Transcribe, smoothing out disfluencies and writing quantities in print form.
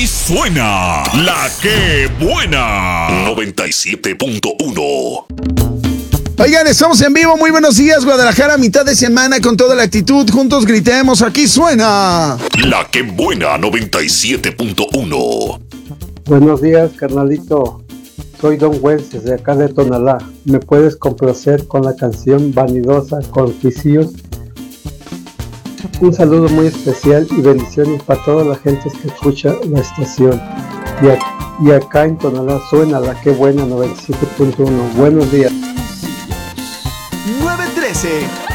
suena La Que Buena 97.1. Oigan, estamos en vivo. Muy buenos días, Guadalajara. Mitad de semana con toda la actitud. Juntos gritemos. Aquí suena La Que Buena 97.1. Buenos días, carnalito. Soy Don Wes desde acá de Tonalá. ¿Me puedes complacer con la canción Vanidosa con Quisíos? Un saludo muy especial y bendiciones para toda la gente que escucha la estación. Y acá en Tonalá suena La Que Buena 97.1. Buenos días. 913